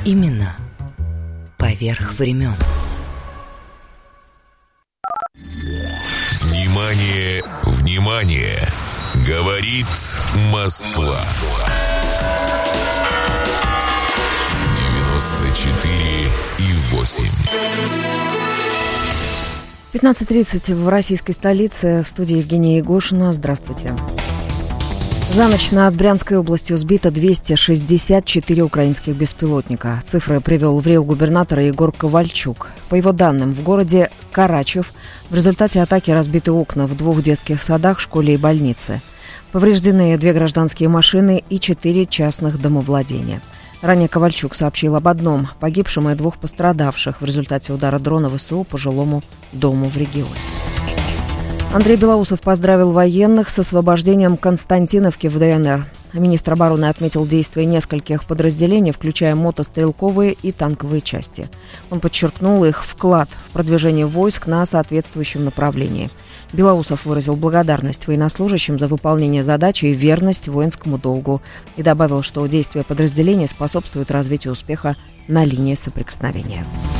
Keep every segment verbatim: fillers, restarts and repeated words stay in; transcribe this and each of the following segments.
Имена поверх времен. Внимание, внимание! Говорит Москва. девяносто четыре и восемь. пятнадцать тридцать в российской столице. В студии Евгения Егошина. Здравствуйте. За ночь над Брянской областью сбито двести шестьдесят четыре украинских беспилотника. Цифры привел в РИО губернатор Егор Ковальчук. По его данным, в городе Карачев в результате атаки разбиты окна в двух детских садах, школе и больнице. Повреждены две гражданские машины и четыре частных домовладения. Ранее Ковальчук сообщил об одном погибшем и двух пострадавших в результате удара дрона ВСУ по жилому дому в регионе. Андрей Белоусов поздравил военных с освобождением Константиновки в ДНР. Министр обороны отметил действия нескольких подразделений, включая мотострелковые и танковые части. Он подчеркнул их вклад в продвижение войск на соответствующем направлении. Белоусов выразил благодарность военнослужащим за выполнение задачи и верность воинскому долгу и добавил, что действия подразделений способствуют развитию успеха на линии соприкосновения.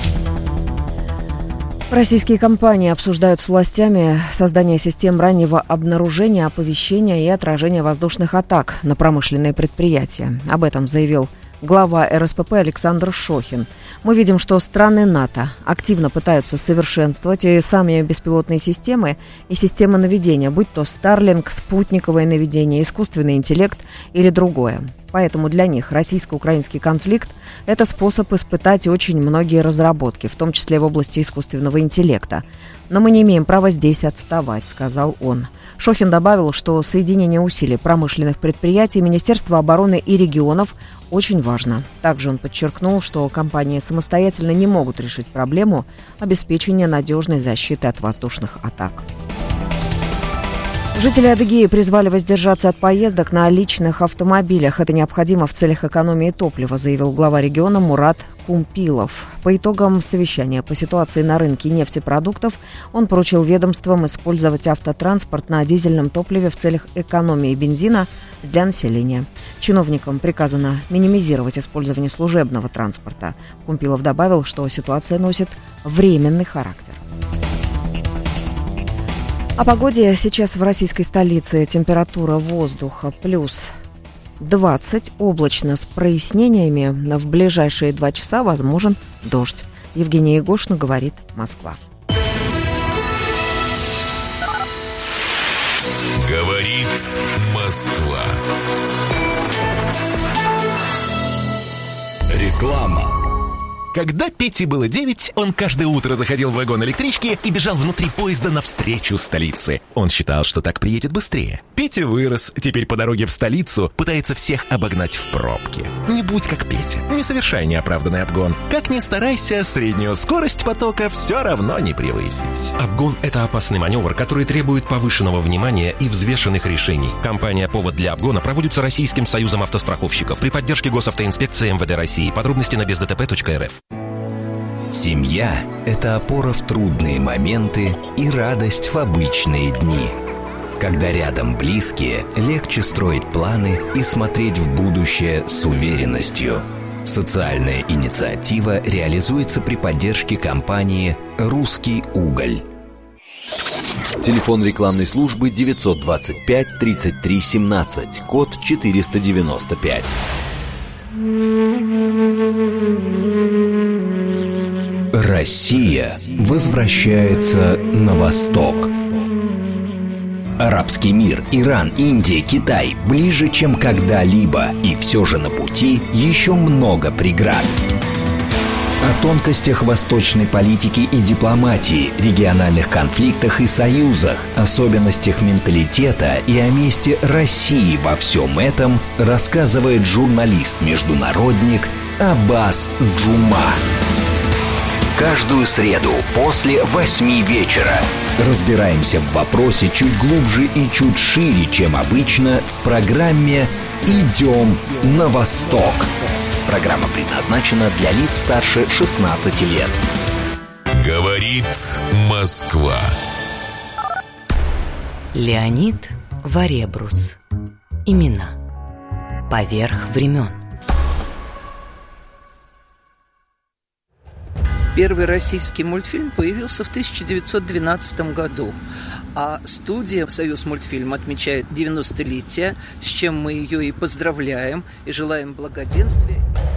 Российские компании обсуждают с властями создание систем раннего обнаружения, оповещения и отражения воздушных атак на промышленные предприятия. Об этом заявил глава эр эс пэ пэ Александр Шохин. Мы видим, что страны НАТО активно пытаются совершенствовать и сами беспилотные системы и системы наведения, будь то Starlink, спутниковое наведение, искусственный интеллект или другое. Поэтому для них российско-украинский конфликт – это способ испытать очень многие разработки, в том числе в области искусственного интеллекта. Но мы не имеем права здесь отставать, сказал он. Шохин добавил, что соединение усилий промышленных предприятий, Министерства обороны и регионов очень важно. Также он подчеркнул, что компании самостоятельно не могут решить проблему обеспечения надежной защиты от воздушных атак. Жители Адыгеи призвали воздержаться от поездок на личных автомобилях. Это необходимо в целях экономии топлива, заявил глава региона Мурат Кумпилов. По итогам совещания по ситуации на рынке нефтепродуктов он поручил ведомствам использовать автотранспорт на дизельном топливе в целях экономии бензина для населения. Чиновникам приказано минимизировать использование служебного транспорта. Кумпилов добавил, что ситуация носит временный характер. О погоде. Сейчас в российской столице температура воздуха плюс двадцать, облачно с прояснениями. В ближайшие два часа возможен дождь. Евгения Егошина, говорит Москва. Говорит Москва. Реклама. Когда Пете было девять, он каждое утро заходил в вагон электрички и бежал внутри поезда навстречу столице. Он считал, что так приедет быстрее. Петя вырос, теперь по дороге в столицу пытается всех обогнать в пробке. Не будь как Петя, не совершай неоправданный обгон. Как ни старайся, среднюю скорость потока все равно не превысить. Обгон – это опасный маневр, который требует повышенного внимания и взвешенных решений. Компания «Повод для обгона» проводится Российским союзом автостраховщиков при поддержке Госавтоинспекции эм вэ дэ России. Подробности на без дэ тэ пэ точка эр эф. Семья – это опора в трудные моменты и радость в обычные дни. Когда рядом близкие, легче строить планы и смотреть в будущее с уверенностью. Социальная инициатива реализуется при поддержке компании «Русский уголь». Телефон рекламной службы девятьсот двадцать пять тридцать три семнадцать, код четыреста девяносто пять. Россия возвращается на восток. Арабский мир, Иран, Индия, Китай ближе, чем когда-либо, и все же на пути еще много преград. О тонкостях восточной политики и дипломатии, региональных конфликтах и союзах, особенностях менталитета и о месте России во всем этом рассказывает журналист-международник Аббас Джума. Каждую среду после восьми вечера разбираемся в вопросе чуть глубже и чуть шире, чем обычно, в программе «Идем на восток». Программа предназначена для лиц старше шестнадцати лет. Говорит Москва. Леонид Варебрус. Имена поверх времен. Первый российский мультфильм появился в тысяча девятьсот двенадцатом году, а студия «Союзмультфильм» отмечает девяностолетие, с чем мы ее и поздравляем, и желаем благоденствия.